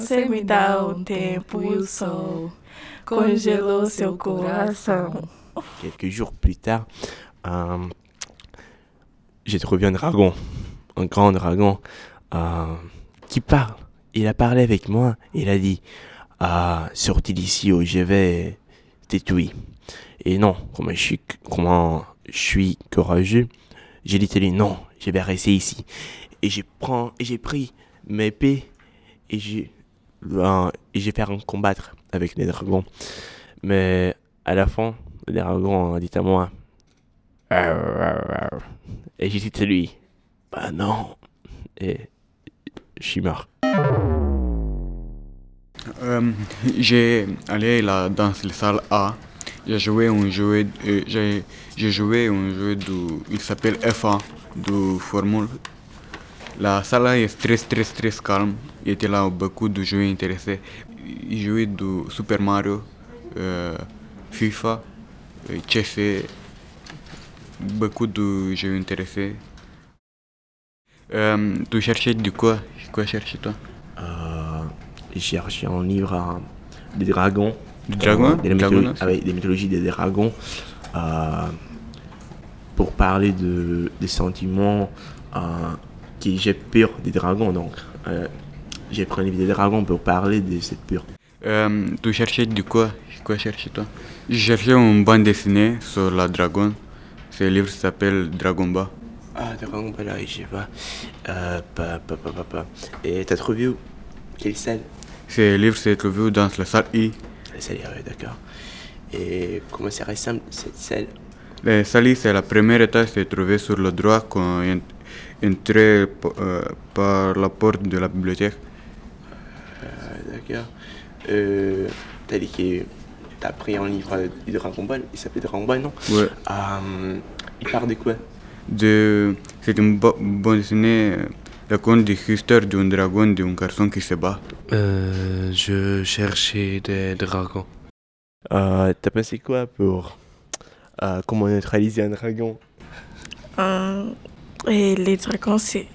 Você me dá o tempo e o sol congelou seu coração. Quelques jours plus tard, euh, j'ai trouvé un grand dragon euh, qui parle. Il a parlé avec moi. Il a dit sorti d'ici ou je vais t'étouffer. Et non, comment je suis courageux, j'ai dit à lui non, je vais rester ici. Et j'ai pris mes épées et j'ai fait un combattre avec les dragons. Mais à la fin, le dragon a dit à moi et j'ai dit à lui bah non. Et je suis mort. J'ai allé là dans la salle A. J'ai joué un jeu il s'appelle FA du Formule. La salle A est très calme. Il était là beaucoup de jeux intéressés. Il jouait du Super Mario, FIFA, chess, beaucoup de jeux intéressés. Tu cherchais du quoi? Quoi cherchais-toi? J'ai cherché un livre des dragons. Du dragon? Avec des mythologies des dragons. Pour parler des sentiments que j'ai peur des dragons. Donc, j'ai pris un livre des dragons pour parler de cette peur. Tu cherchais du quoi? Quoi cherchais-toi? J'ai cherché une bande dessinée sur la dragon. Ce livre s'appelle Dragon Ball. Ah, Dragon Ball, là, je sais pas. Et t'as trouvé où? Quelle salle? Ce livre s'est trouvé dans la salle I. La salle, ouais, d'accord. Et comment ça ressemble cette salle? La salle I, c'est la première étage, c'est trouvé sur le droit quand on entrait par la porte de la bibliothèque. D'accord. T'as dit que t'as pris un livre de Dragon Ball, il s'appelait Dragon Ball, non? Ouais. Il parle de quoi? C'est une bande dessinée, le conte de l'histoire d'un dragon, d'un garçon qui se bat. Je cherchais des dragons. T'as pensé quoi pour comment neutraliser un dragon? Et les dragons,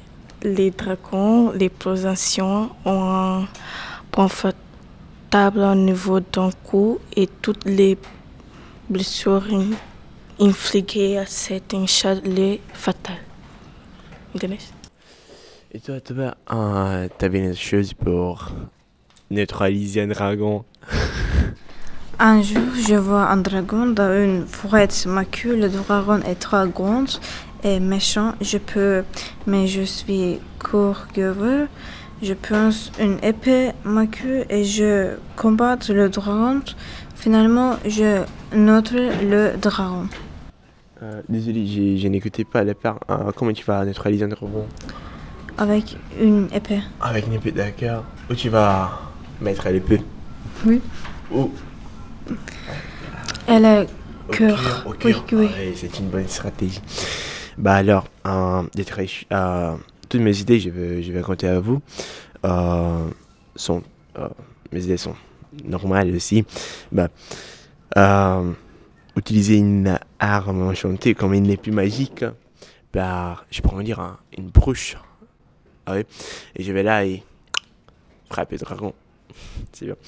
les positions ont un confortable niveau d'un coup et toutes les blessures infligées à certains chalets fatales. Ganesh? Et toi, t'avais une chose pour neutraliser un dragon? Un jour, je vois un dragon dans une forêt maquille. Le dragon est très grand et méchant. Mais je suis courageux. Je pense une épée maquille et je combats le dragon. Finalement, je neutre le dragon. Désolé, je n'écoutais pas la part. Comment tu vas neutraliser un dragon? Avec une épée. Avec une épée, d'accord. Où tu vas mettre l'épée? Oui. Où? Elle est cœur. Au cœur. Oui. Ouais, c'est une bonne stratégie. Bah alors, toutes mes idées, je vais raconter à vous. Mes idées sont normales aussi. Utiliser une arme enchantée comme une épée magique. Je pourrais dire une broche. Ah ouais. Et je vais là et frapper le dragon. C'est bien.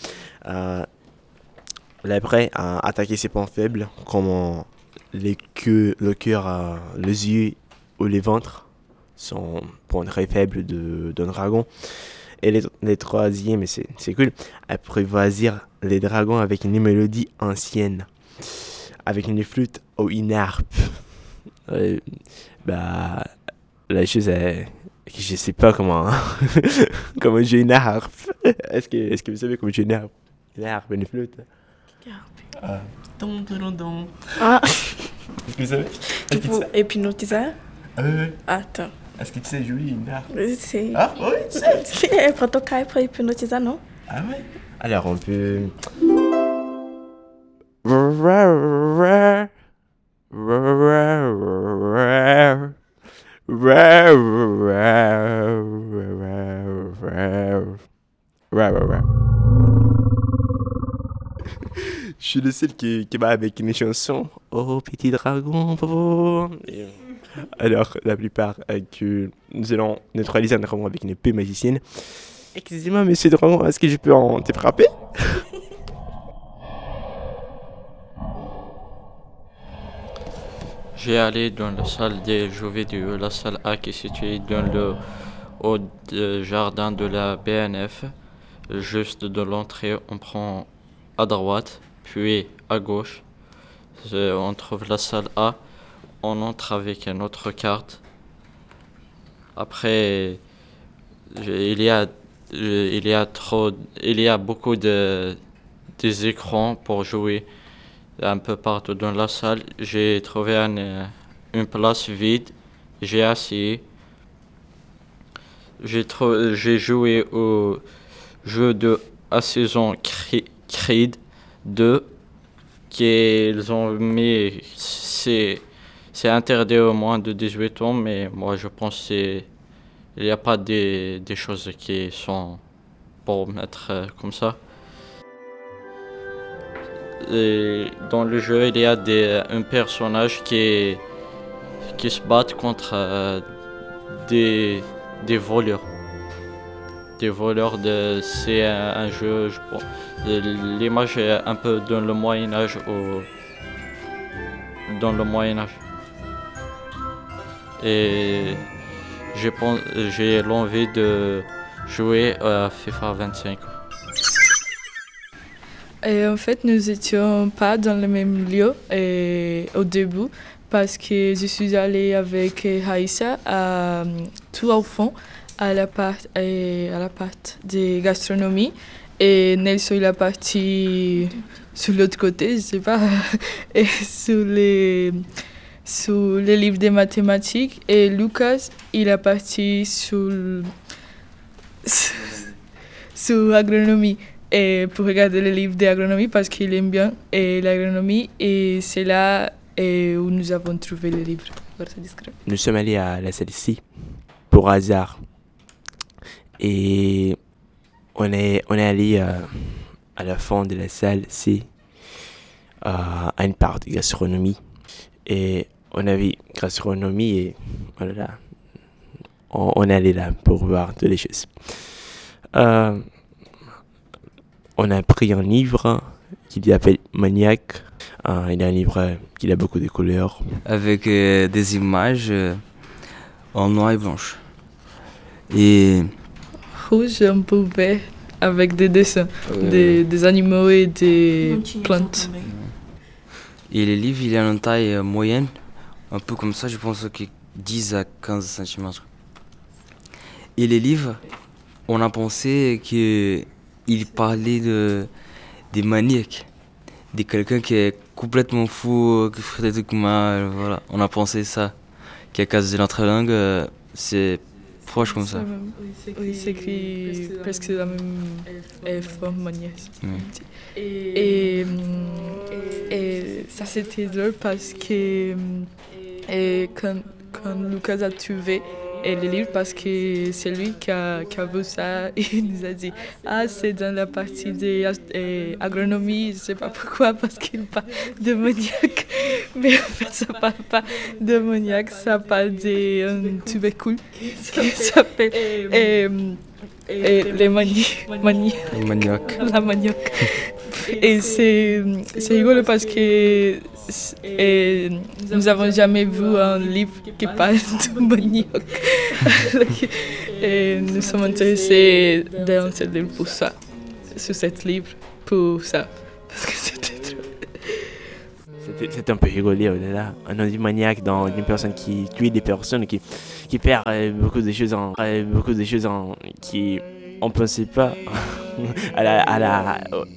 Là après, attaquer ses points faibles, comme le cœur, les yeux ou les ventres, sont points très faibles d'un dragon. Et les troisièmes, c'est cool, apprivoisir les dragons avec une mélodie ancienne, avec une flûte ou une harpe. La chose est que je sais pas comment comment jouer une harpe. Est-ce que vous savez comment jouer une harpe? Une harpe, une flûte. Don. Est-ce que vous savez? Tu peux hypnotiser? Ah oui. Attends. Est-ce que tu sais jouer une harpe? C'est... Ah oui, tu sais. C'est pas ton cas pour hypnotiser, non? Ah ouais. Alors on peut... Je suis le seul qui va avec une chanson. Oh petit dragon. Alors la plupart que nous allons neutraliser un dragon avec une épée magicienne. Excusez-moi, monsieur Dragon, est-ce que je peux te frapper? J'ai allé dans la salle des jeux vidéo, la salle A qui est située dans le haut jardin de la BNF. Juste de l'entrée, on prend à droite, puis à gauche. On trouve la salle A. On entre avec une autre carte. Après, il y a beaucoup des écrans pour jouer un peu partout dans la salle. J'ai trouvé une place vide. J'ai assis. J'ai joué au jeu de à saison Creed 2 qu'ils ont mis. C'est interdit au moins de 18 ans, mais moi je pense qu'il n'y a pas des choses qui sont pour mettre comme ça. Et dans le jeu, il y a un personnage qui se bat contre des voleurs. Des voleurs, c'est un jeu, je pense. L'image est un peu dans le Moyen-Âge. Dans le Moyen-Âge. Et j'ai l'envie de jouer à FIFA 25. Et en fait, nous n'étions pas dans le même lieu au début parce que je suis allée avec Haïssa tout au fond à la part de gastronomie et Nelson il est parti sur l'autre côté, je sais pas, et sur les livres de mathématiques et Lucas il est parti sur agronomie. Et pour regarder les livres d'agronomie parce qu'il aime bien l'agronomie et c'est là où nous avons trouvé les livres. Nous sommes allés à la salle C pour hasard et on est allé à la fin de la salle C à une part de gastronomie et on a vu gastronomie et voilà, on est allé là pour voir toutes les choses. On a pris un livre qui s'appelle Maniac. Il est un livre qui a beaucoup de couleurs. Avec des images en noir et blanche. Et rouge un peu vert avec des dessins, des animaux et des plantes. Et les livres, il y a une taille moyenne, un peu comme ça, je pense que 10 à 15 cm. Et les livres, on a pensé que il parlait des maniaques, de quelqu'un qui est complètement fou, qui ferait des trucs mal, voilà. On a pensé ça, qu'à cause de notre langue, c'est proche comme ça. Oui, c'est écrit presque la même forme, maniaque. Oui. Et ça c'était drôle parce que quand Lucas a trouvé le livre parce que c'est lui qui a vu ça et il nous a dit c'est dans la partie d'agronomie, je sais pas pourquoi parce qu'il parle de maniaque mais en fait ça parle pas de maniaque, ça parle d'un tubécule qui s'appelle les maniaques. La manioc. Et c'est rigolo parce que nous n'avons jamais vu un livre qui parle de manioc. Et nous sommes intéressés dans ce livre pour ça, sur ce livre pour ça, parce que c'était trop. C'était un peu rigolé au-delà. Un animaniaque dans une personne qui tue des personnes, qui perd beaucoup de choses qui on pensait pas